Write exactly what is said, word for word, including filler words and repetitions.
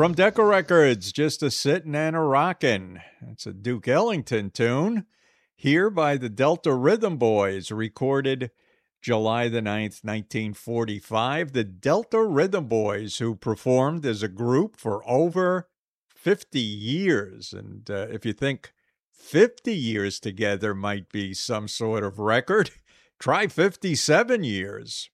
From Decca Records, Just a Sittin' and a Rockin'. It's a Duke Ellington tune, here by the Delta Rhythm Boys, recorded July the ninth, nineteen forty-five. The Delta Rhythm Boys, who performed as a group for over fifty years. And uh, if you think fifty years together might be some sort of record, try fifty-seven years.